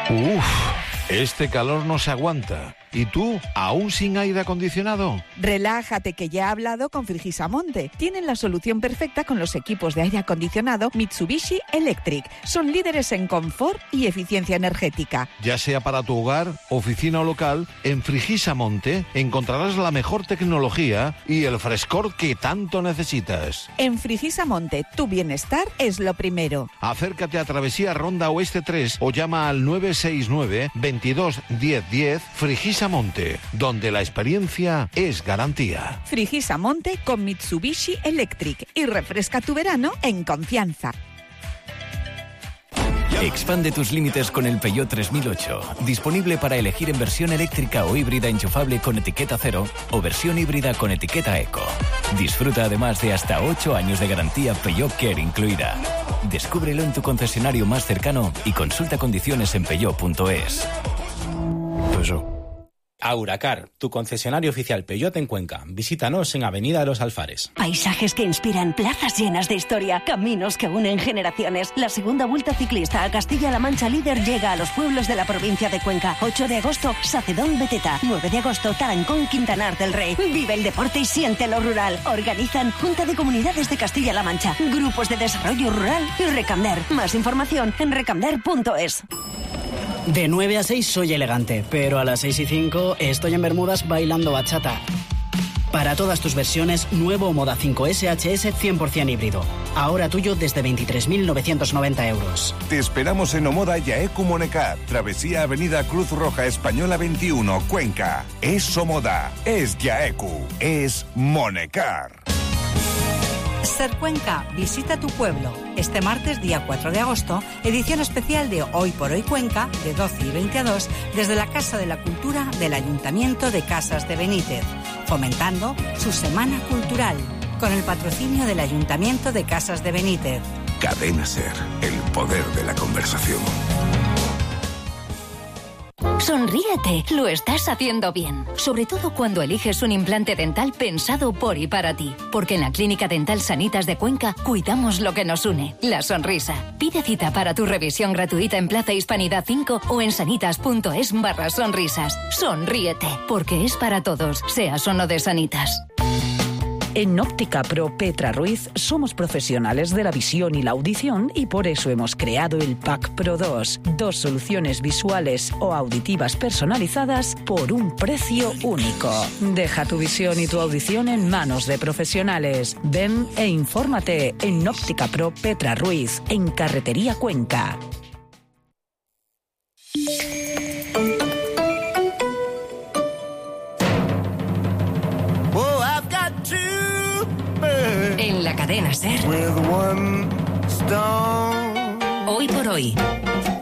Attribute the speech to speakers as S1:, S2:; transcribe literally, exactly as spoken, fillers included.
S1: Uf, este calor no se aguanta. ¿Y tú, aún sin aire acondicionado?
S2: Relájate, que ya he hablado con Frigisamonte. Tienen la solución perfecta con los equipos de aire acondicionado Mitsubishi Electric. Son líderes en confort y eficiencia energética.
S1: Ya sea para tu hogar, oficina o local, en Frigisamonte encontrarás la mejor tecnología y el frescor que tanto necesitas.
S2: En Frigisamonte, tu bienestar es lo primero.
S1: Acércate a Travesía Ronda Oeste tres o llama al nueve seis nueve, veintidós, diez diez. Frigisamonte. Monte, donde la experiencia es garantía.
S2: Frigisamonte con Mitsubishi Electric y refresca tu verano en confianza.
S3: Expande tus límites con el Peugeot tres mil ocho. Disponible para elegir en versión eléctrica o híbrida enchufable con etiqueta cero o versión híbrida con etiqueta eco. Disfruta además de hasta ocho años de garantía Peugeot Care incluida. Descúbrelo en tu concesionario más cercano y consulta condiciones en peugeot punto es.
S4: Peugeot. Auracar, tu concesionario oficial Peugeot en Cuenca. Visítanos en Avenida de los Alfares.
S5: Paisajes que inspiran, plazas llenas de historia, caminos que unen generaciones. La segunda Vuelta Ciclista a Castilla-La Mancha líder llega a los pueblos de la provincia de Cuenca. ocho de agosto, Sacedón, Beteta. nueve de agosto, Tarancón, Quintanar del Rey. Vive el deporte y siente lo rural. Organizan Junta de Comunidades de Castilla-La Mancha, Grupos de Desarrollo Rural y Recamder. Más información en recamder punto es.
S6: De nueve a seis soy elegante, pero a las seis y cinco estoy en Bermudas bailando bachata. Para todas tus versiones, nuevo Moda cinco S H S cien por ciento híbrido. Ahora tuyo desde veintitrés mil novecientos noventa euros.
S7: Te esperamos en Omoda Yaecu Monecar. Travesía Avenida Cruz Roja Española veintiuno, Cuenca. Es Omoda, es Yaecu, es Monecar.
S8: Ser Cuenca, visita tu pueblo. Este martes, día cuatro de agosto, edición especial de Hoy por Hoy Cuenca, de doce y veinte a dos, desde la Casa de la Cultura del Ayuntamiento de Casas de Benítez, fomentando su Semana Cultural, con el patrocinio del Ayuntamiento de Casas de Benítez.
S7: Cadena Ser, el poder de la conversación.
S9: Sonríete, lo estás haciendo bien. Sobre todo cuando eliges un implante dental pensado por y para ti. Porque en la Clínica Dental Sanitas de Cuenca cuidamos lo que nos une, la sonrisa. Pide cita para tu revisión gratuita en Plaza Hispanidad cinco o en sanitas.es barra sonrisas. Sonríete, porque es para todos, seas o no de Sanitas.
S10: En Óptica Pro Petra Ruiz somos profesionales de la visión y la audición y por eso hemos creado el Pack Pro dos. Dos soluciones visuales o auditivas personalizadas por un precio único. Deja tu visión y tu audición en manos de profesionales. Ven e infórmate en Óptica Pro Petra Ruiz, en Carretería Cuenca.
S9: En la cadena SER. Hoy por hoy.